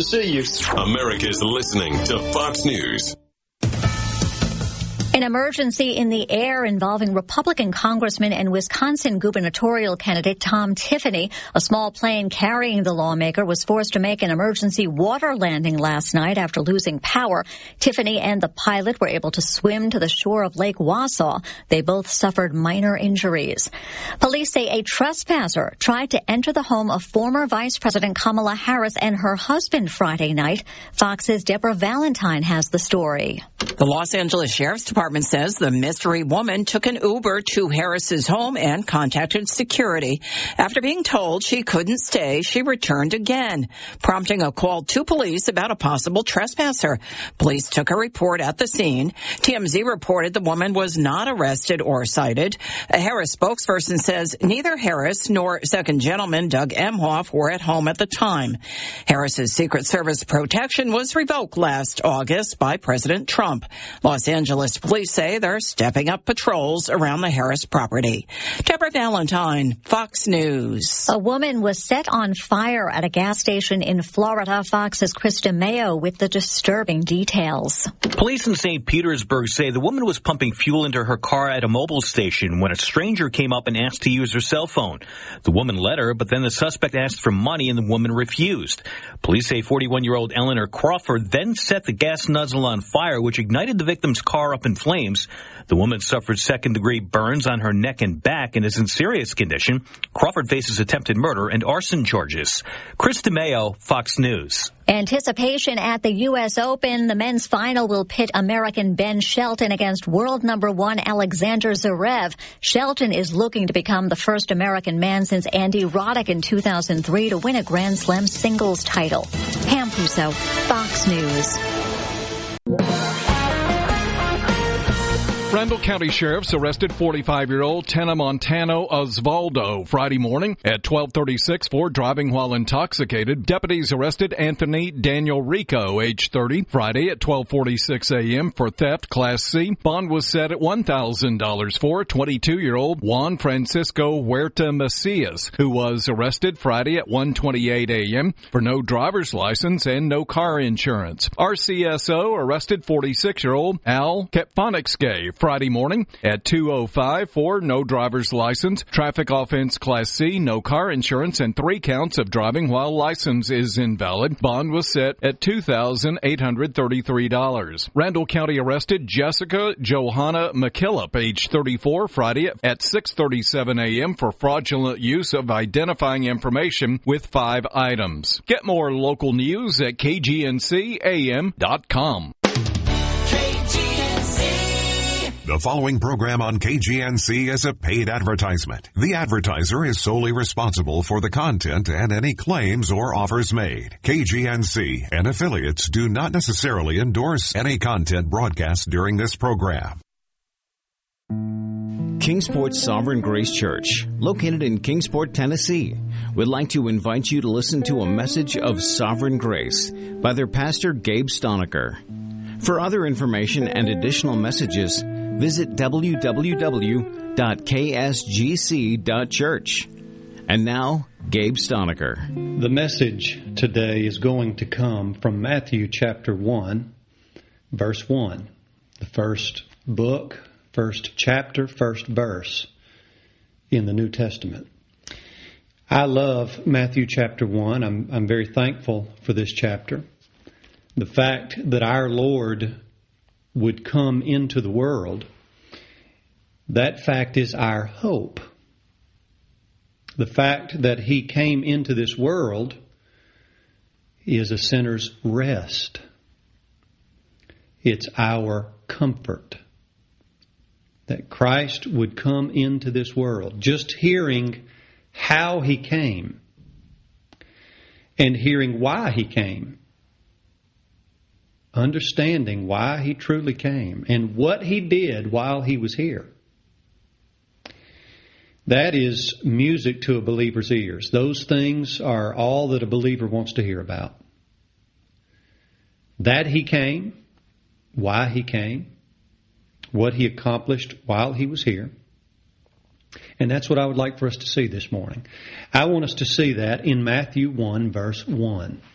To see you. America's listening to Fox News. An emergency in the air involving Republican Congressman and Wisconsin gubernatorial candidate Tom Tiffany. A small plane carrying the lawmaker was forced to make an emergency water landing last night after losing power. Tiffany and the pilot were able to swim to the shore of Lake Wausau. They both suffered minor injuries. Police say a trespasser tried to enter the home of former Vice President Kamala Harris and her husband Friday night. Fox's Deborah Valentine has the story. The Los Angeles Sheriff's Department says the mystery woman took an Uber to Harris's home and contacted security. After being told she couldn't stay, she returned again, prompting a call to police about a possible trespasser. Police took a report at the scene. TMZ reported the woman was not arrested or cited. A Harris spokesperson says neither Harris nor second gentleman Doug Emhoff were at home at the time. Harris's Secret Service protection was revoked last August by President Trump. Los Angeles police say they're stepping up patrols around the Harris property. Deborah Valentine, Fox News. A woman was set on fire at a gas station in Florida. Fox's Krista Mayo with the disturbing details. Police in St. Petersburg say the woman was pumping fuel into her car at a mobile station when a stranger came up and asked to use her cell phone. The woman let her, but then the suspect asked for money and the woman refused. Police say 41-year-old Eleanor Crawford then set the gas nozzle on fire, which ignited the victim's car up in flames. The woman suffered second-degree burns on her neck and back and is in serious condition. Crawford faces attempted murder and arson charges. Chris DeMayo, Fox News. Anticipation at the U.S. Open. The men's final will pit American Ben Shelton against world number 1 Alexander Zverev. Shelton is looking to become the first American man since Andy Roddick in 2003 to win a Grand Slam singles title. Pam Puso, Fox News. Randall County sheriffs arrested 45-year-old Tana Montano Osvaldo Friday morning at 12:36 for driving while intoxicated. Deputies arrested Anthony Daniel Rico, age 30, Friday at 12:46 a.m. for theft, Class C. Bond was set at $1,000 for 22-year-old Juan Francisco Huerta Macias, who was arrested Friday at 1:28 a.m. for no driver's license and no car insurance. RCSO arrested 46-year-old Al Kepfonixke Friday morning at 2:05 for no driver's license, traffic offense Class C, no car insurance, and 3 counts of driving while license is invalid. Bond was set at $2,833. Randall County arrested Jessica Johanna McKillop, age 34, Friday at 6:37 a.m. for fraudulent use of identifying information with 5 items. Get more local news at KGNCAM.com. The following program on KGNC is a paid advertisement. The advertiser is solely responsible for the content and any claims or offers made. KGNC and affiliates do not necessarily endorse any content broadcast during this program. Kingsport Sovereign Grace Church, located in Kingsport, Tennessee, would like to invite you to listen to a message of sovereign grace by their pastor Gabe Stonecker. For other information and additional messages, visit www.ksgc.church. And now, Gabe Stonecker. The message today is going to come from Matthew chapter 1, verse 1. The first book, first chapter, first verse in the New Testament. I love Matthew chapter 1. I'm very thankful for this chapter. The fact that our Lord would come into the world, that fact is our hope. The fact that He came into this world is a sinner's rest. It's our comfort that Christ would come into this world. Just hearing how He came and hearing why He came, understanding why He truly came and what He did while He was here. That is music to a believer's ears. Those things are all that a believer wants to hear about. That He came, why He came, what He accomplished while He was here. And that's what I would like for us to see this morning. I want us to see that in Matthew 1, verse 1.